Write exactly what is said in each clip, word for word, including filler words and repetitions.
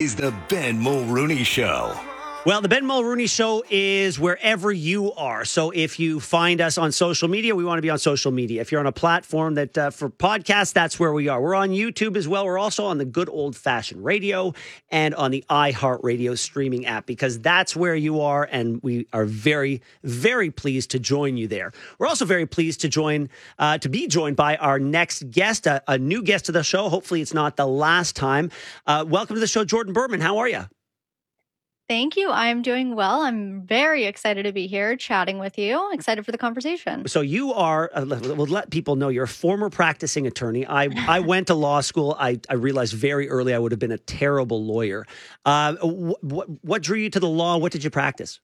is the Ben Mulrooney Show. Well, the Ben Mulrooney Show is wherever you are. So if you find us on social media, we want to be on social media. If you're on a platform that uh, for podcasts, that's where we are. We're on YouTube as well. We're also on the good old-fashioned radio and on the iHeartRadio streaming app because that's where you are, and we are very, very pleased to join you there. We're also very pleased to join, uh, to be joined by our next guest, a, a new guest to the show. Hopefully it's not the last time. Uh, welcome to the show, Jordan Berman. How are you? Thank you. I'm doing well. I'm very excited to be here chatting with you. Excited for the conversation. So you are, uh, we'll let people know, you're a former practicing attorney. I, I went to law school. I, I realized very early I would have been a terrible lawyer. Uh, wh- wh- what drew you to the law? What did you practice?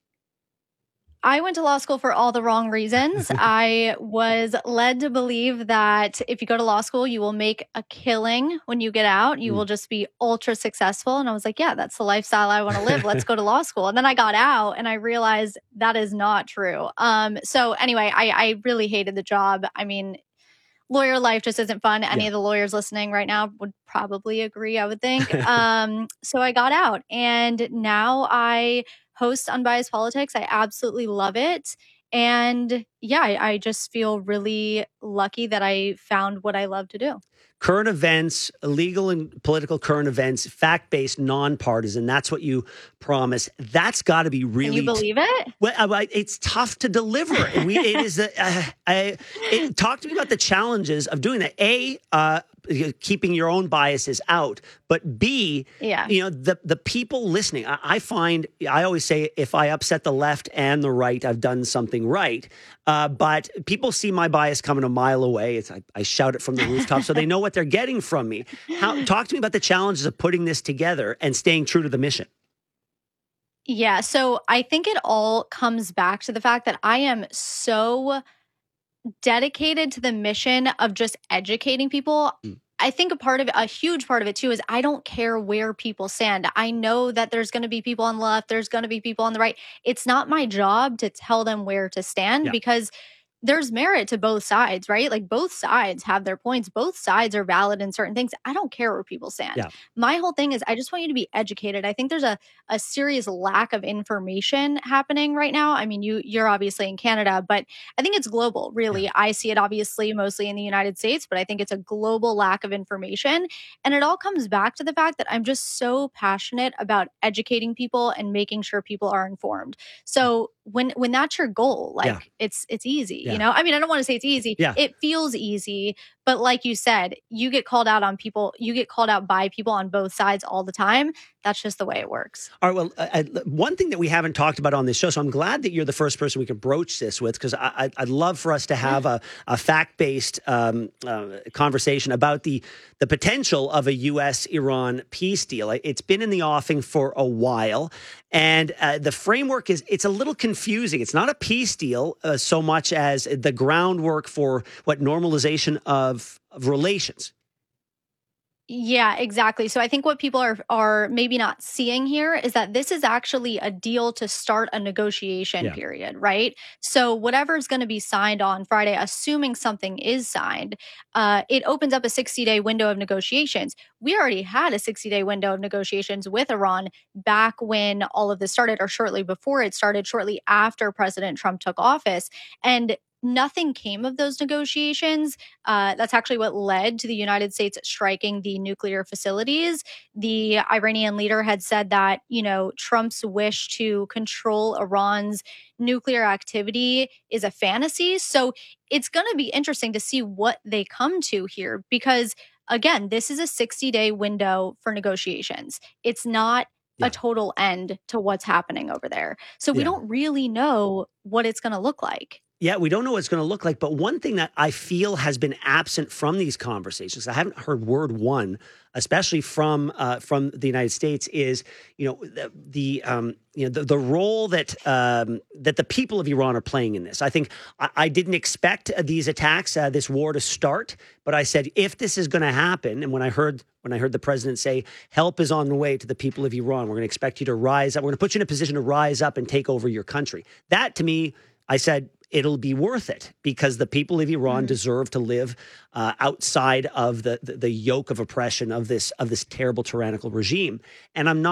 I went to law school for all the wrong reasons. I was led to believe that if you go to law school, you will make a killing when you get out. You mm. will just be ultra successful. And I was like, yeah, that's the lifestyle I want to live. Let's go to law school. And then I got out and I realized that is not true. Um, so anyway, I, I really hated the job. I mean, lawyer life just isn't fun. Any yeah. of the lawyers listening right now would probably agree, I would think. um, so I got out and now I host Unbiased Politics. I absolutely love it. And yeah, I, I just feel really lucky that I found what I love to do. Current events, legal and political current events, fact-based, nonpartisan. That's what you promise. That's got to be really. Can you believe it? T- well, it's tough to deliver. We, it is. A, uh, I, it, talk to me about the challenges of doing that. A, uh, keeping your own biases out, but B, yeah. you know, the the people listening. I, I find I always say if I upset the left and the right, I've done something right. Uh, but people see my bias coming a mile away. It's I, I shout it from the rooftop, so they know what they're getting from me. How, talk to me about the challenges of putting this together and staying true to the mission. Yeah, so I think it all comes back to the fact that I am so dedicated to the mission of just educating people. Mm. I think a part of it, a huge part of it too, is I don't care where people stand. I know that there's going to be people on the left, there's going to be people on the right. It's not my job to tell them where to stand yeah. because there's merit to both sides, right? Like both sides have their points. Both sides are valid in certain things. I don't care where people stand. Yeah. My whole thing is I just want you to be educated. I think there's a, a serious lack of information happening right now. I mean, you, you're obviously in Canada, but I think it's global, really. Yeah. I see it obviously mostly in the United States, but I think it's a global lack of information. And it all comes back to the fact that I'm just so passionate about educating people and making sure people are informed. So when when that's your goal, like yeah. it's it's easy. Yeah. You know, I mean, I don't want to say it's easy. Yeah. It feels easy. But like you said, you get called out on people, you get called out by people on both sides all the time. That's just the way it works. All right. Well, uh, one thing that we haven't talked about on this show, so I'm glad that you're the first person we can broach this with, because I, I'd love for us to have a, a fact-based um, uh, conversation about the, the potential of a U S Iran peace deal. It's been in the offing for a while, and uh, the framework is, it's a little confusing. It's not a peace deal uh, so much as the groundwork for what normalization of Of, of relations. Yeah, exactly. So I think what people are are maybe not seeing here is that this is actually a deal to start a negotiation yeah. period, right? So whatever's going to be signed on Friday, assuming something is signed, uh, it opens up a sixty-day window of negotiations. We already had a sixty-day window of negotiations with Iran back when all of this started, or shortly before it started, shortly after President Trump took office. And nothing came of those negotiations. Uh, that's actually what led to the United States striking the nuclear facilities. The Iranian leader had said that, you know, Trump's wish to control Iran's nuclear activity is a fantasy. So it's going to be interesting to see what they come to here, because again, this is a sixty-day window for negotiations. It's not yeah. a total end to what's happening over there. So we yeah. don't really know what it's going to look like. Yeah, we don't know what it's going to look like. But one thing that I feel has been absent from these conversations, I haven't heard word one, especially from uh, from the United States, is you know the, the um, you know the, the role that um, that the people of Iran are playing in this. I think I, I didn't expect uh, these attacks, uh, this war to start, but I said if this is going to happen, and when I heard when I heard the president say help is on the way to the people of Iran, we're going to expect you to rise up. We're going to put you in a position to rise up and take over your country. That to me, I said, it'll be worth it, because the people of Iran mm. deserve to live uh, outside of the, the the yoke of oppression of this of this terrible tyrannical regime. And I'm not